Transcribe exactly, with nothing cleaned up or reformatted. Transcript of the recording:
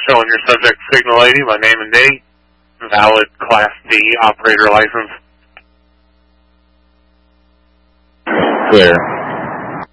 showing your subject signal eighty, my name and date, valid Class D operator license. Clear.